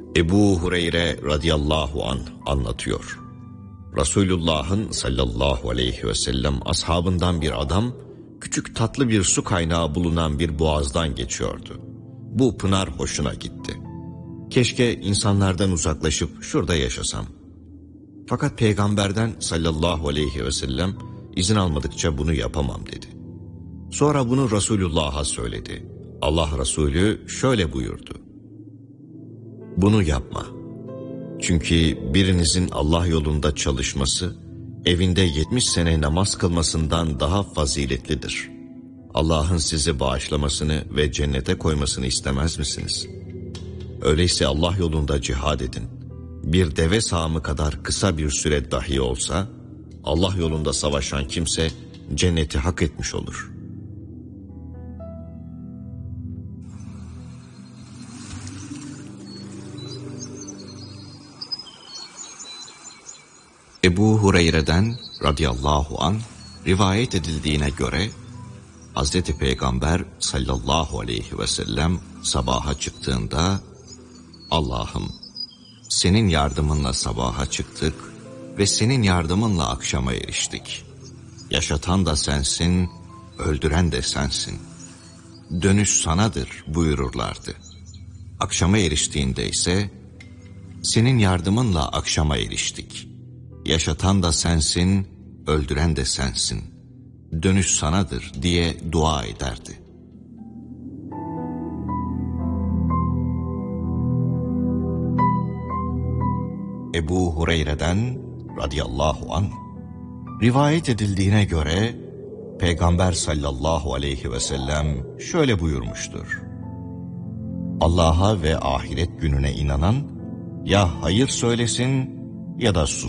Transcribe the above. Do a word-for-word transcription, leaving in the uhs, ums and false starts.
Ebu Hureyre radıyallahu anh anlatıyor. Resulullah'ın sallallahu aleyhi ve sellem ashabından bir adam, küçük tatlı bir su kaynağı bulunan bir boğazdan geçiyordu. Bu pınar hoşuna gitti. Keşke insanlardan uzaklaşıp şurada yaşasam. Fakat peygamberden sallallahu aleyhi ve sellem izin almadıkça bunu yapamam dedi. Sonra bunu Resulullah'a söyledi. Allah Resulü şöyle buyurdu: bunu yapma. Çünkü birinizin Allah yolunda çalışması, evinde yetmiş sene namaz kılmasından daha faziletlidir. Allah'ın sizi bağışlamasını ve cennete koymasını istemez misiniz? Öyleyse Allah yolunda cihad edin. Bir deve sağımı kadar kısa bir süre dahi olsa, Allah yolunda savaşan kimse cenneti hak etmiş olur. Ebu Hureyre'den radıyallahu anh rivayet edildiğine göre Hazreti Peygamber sallallahu aleyhi ve sellem sabaha çıktığında, Allah'ım senin yardımınla sabaha çıktık ve senin yardımınla akşama eriştik. Yaşatan da sensin, öldüren de sensin. Dönüş sanadır buyururlardı. Akşama eriştiğinde ise senin yardımınla akşama eriştik. Yaşatan da sensin, öldüren de sensin. Dönüş sanadır diye dua ederdi. Ebu Hureyre'den radıyallahu anh rivayet edildiğine göre Peygamber sallallahu aleyhi ve sellem şöyle buyurmuştur: Allah'a ve ahiret gününe inanan ya hayır söylesin ya da sus.